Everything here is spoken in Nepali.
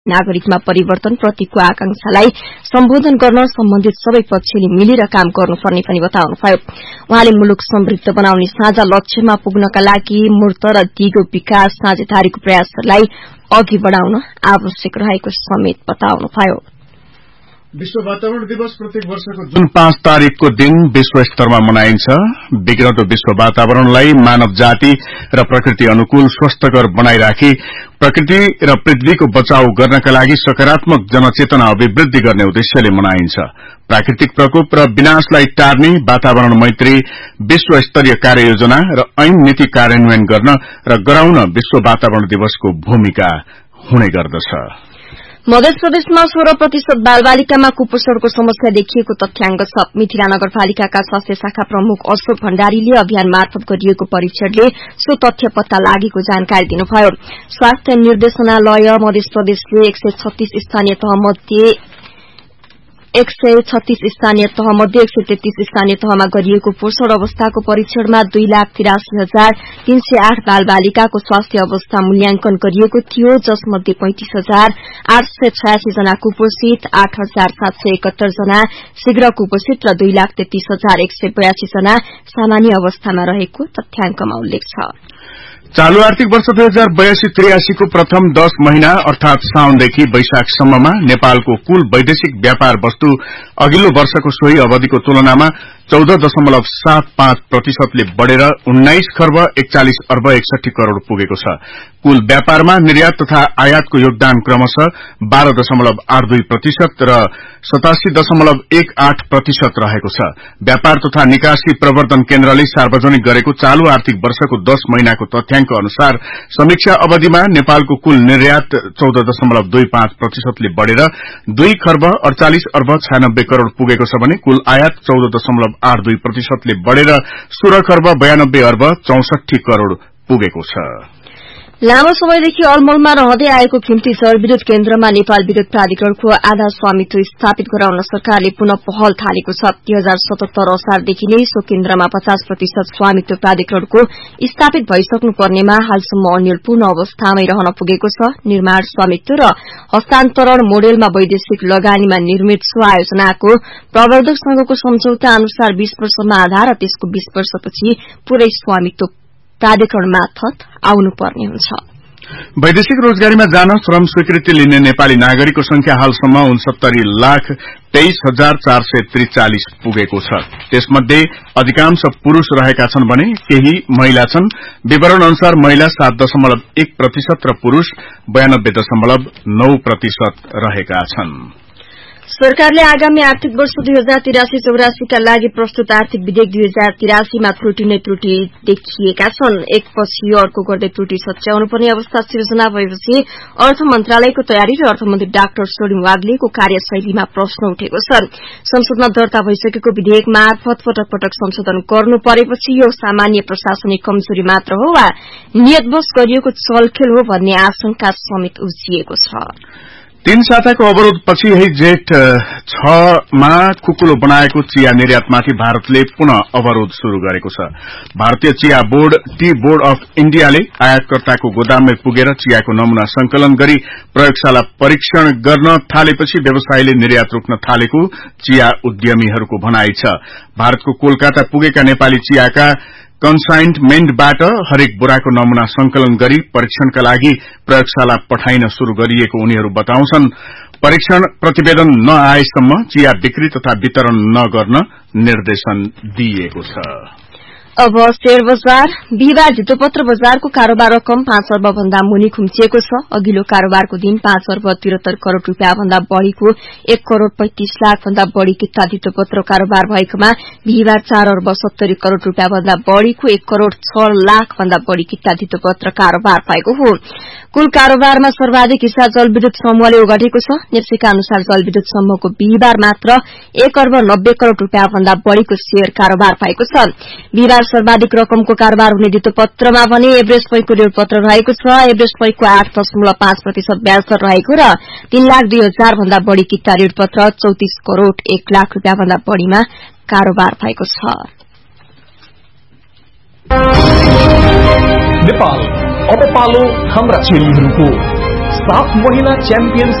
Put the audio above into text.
नागरिकमा परिवर्तन प्रतिको आकांक्षालाई सम्बोधन गर्न सम्बन्धित सबै पक्षले मिलेर काम गर्नुपर्ने पनि बताउनुभयो। उहाँले मुलुक समृद्ध बनाउने साझा लक्ष्यमा पुग्नका लागि मूर्त र दिगो विकास साझेदारीको प्रयासहरूलाई अघि बढ़ाउन आवश्यक रहेको समेत बताउनुभयो। विश्व वातावरण दिवस प्रत्येक वर्षको जुन 5 तारिकको दिन विश्व स्तरमा मनाइन्छ। बिग्रदो विश्व वातावरणलाई मानव जाति र प्रकृति अनुकूल स्वस्थकर बनाइराखी प्रकृति र पृथ्वीको बचाव गर्नका लागि सकारात्मक जनचेतना अभिवृद्धि गर्ने उद्देश्यले मनाइन्छ। प्राकृतिक प्रकोप र विनाशलाई टार्ने वातावरण मैत्री विश्व स्तरीय कार्ययोजना र ऐन नीति कार्यान्वयन गर्न र गराउन विश्व वातावरण दिवसको भूमिका हुने गर्दछ। मध्य प्रदेशमा 16% बालबालिकामा कुपोषणको समस्या देखिएको तथ्याङ्क छ। मिथिला नगरपालिकाका स्वास्थ्य शाखा प्रमुख अशोक भण्डारीले अभियान मार्फत गरिएको परीक्षणले सो तथ्य पत्ता लागेको जानकारी दिनुभयो। स्वास्थ्य निर्देशनालय मध्य प्रदेशले 136 स्थानीय तहमध्ये 133 स्थानीय तहमा गरिएको पोषण अवस्थाको परीक्षणमा 2,83,308 बालबालिकाको स्वास्थ्य अवस्था मूल्याङ्कन गरिएको थियो, जसमध्ये 35,886 जना कुपोषित, 8,771 जना शीघ्र कुपोषित र 2,33,182 जना सामान्य अवस्थामा रहेको तथ्याङ्कमा उल्लेख छ। चालू आर्थिक वर्ष 2082-83 को प्रथम 10 महिना अर्थात साउनदेखि वैशाखसम्ममा नेपालको कुल वैदेशिक व्यापार वस्तु अघिल्लो वर्षको सोही अवधिको तुलनामा 14.75% ले बढ़ेर 19 खर्ब 41 अर्ब 61 करोड़ पुगेको छ। कुल व्यापारमा निर्यात तथा आयातको योगदान क्रमशः 12.82% र 87.18% रहेको छ। व्यापार तथा निकासी प्रवर्धन केन्द्रले सार्वजनिक गरेको चालू आर्थिक वर्षको 10 महिनाको तथ्याङ्क अनुसार समीक्षा अवधिमा नेपालको कुल निर्यात 14.25% ले बढ़ेर 2 खर्ब 48 अर्ब 96 करोड़ पुगेको छ भने कुल आयात 14.82% ले बढ़ेर 16 खर्ब 92 अर्ब 64 करोड़ पुगेको छ। लामो समयदेखि अलमलमा रहँदै आएको खिम्ती जलविद्युत केन्द्रमा नेपाल विद्युत प्राधिकरणको आधा स्वामित्व स्थापित गराउन सरकारले पुनः पहल थालेको छ। 2077 असारदेखि नै सो केन्द्रमा 50% स्वामित्व प्राधिकरणको स्थापित भइसक्नु पर्नेमा हालसम्म अन्यलपूर्ण अवस्थामै रहन पुगेको छ। निर्माण स्वामित्व र हस्तान्तरण मोडेलमा वैदेशिक लगानीमा निर्मित सो आयोजनाको प्रवर्धक संघको सम्झौता अनुसार 20 वर्षमा आधा र त्यसको 20 वर्षपछि पूरै स्वामित्व प्राधिकरण मार्फत आउनुपर्ने हुन्छ। वैदेशिक रोजगारीमा जान श्रम स्वीकृति लिने नेपाली नागरिकको संख्या हालसम्म 69,23,443 पुगेको छ। त्यसमध्ये अधिकांश पुरूष रहेका छन् भने केही महिला छन्। विवरण अनुसार महिला 7.1% र पुरूष 92.9% रहेका छन्। सरकारले आगामी आर्थिक वर्ष 2083-84 का लागि प्रस्तुत आर्थिक विधेयक 2083 मा त्रुटि नै त्रुटि देखिएका छन्। एकपछि अर्को गर्दै त्रुटि सच्याउनु पर्ने अवस्था सिर्जना भएपछि अर्थ मन्त्रालयको तयारी र अर्थमन्त्री डाक्टर सोलिम वाग्लेको कार्यशैलीमा प्रश्न उठेको छ। संसदमा दर्ता भइसकेको विधेयक मार्फत पटक पटक संशोधन गर्नु परेपछि यो सामान्य प्रशासनिक कमजोरी मात्र हो वा नियतवश गरिएको चलखेल हो भन्ने आशंका समेत उब्जिएको छ। 3 साताको अवरोधपछि यही जेठ 6 मा खुकुलो बनाएको चिया निर्यातमाथि भारतले पुनः अवरोध शुरू गरेको छ। भारतीय चिया बोर्ड टी बोर्ड अफ इण्डियाले आयातकर्ताको गोदाममै पुगेर चियाको नमूना संकलन गरी प्रयोगशाला परीक्षण गर्न थालेपछि व्यवसायीले निर्यात रोक्न थालेको चिया उद्यमीहरूको भनाइ छ। भारतको कोलकाता पुगेका नेपाली चियाका कन्साइन्टमेन्टबाट हरेक बोराको नमूना संकलन गरी परीक्षणका लागि प्रयोगशाला पठाइन शुरू गरिएको उनीहरू बताउँछन्। परीक्षण प्रतिवेदन नआएसम्म चिया बिक्री तथा वितरण नगर्न निर्देशन दिइएको छ। अब शेयर बजार। बिहिबार धितोपत्र बजारको कारोबार रकम 5 अर्ब भन्दा मुनि खुम्चिएको छ। अघिल्लो कारोबारको दिन 5 अर्ब 73 करोड़ रूपियाँ भन्दा बढ़ीको 1 करोड़ 35 लाख भन्दा बढ़ी किता धितोपत्र कारोबार भएकोमा बिहिबार 4 अर्ब 70 करोड़ रूपियाँ भन्दा बढ़ीको 1 करोड़ 6 लाख भन्दा बढ़ी किता धितोपत्र कारोबार भएको हो। कुल कारोबारमा सर्वाधिक हिस्सा जलविद्युत समूहले ओगटेको छ। नेप्सीका अनुसार जलविद्युत समूहको बिहिबार मात्र 1 अर्ब 90 करोड़ रूपियाँ भन्दा बढ़ीको शेयर कारोबार भएको छ। बिहिबार सर्वाधिक रकमको कारोबार हुने धितोपत्रमा भने एभरेस्ट पैको ऋणपत्र रहेको छ। एभरेस्ट पैको 8.5% ब्याज दर रहेको र 3,02,000 भन्दा बढ़ी किता ऋणपत्र 34 करोड़ 1 लाख रूपियाँ भन्दा बढ़ीमा कारोबार भएको छ। नेपाल अब पालो हाम्रा चेलीहरूको। साफ महिला च्याम्पियन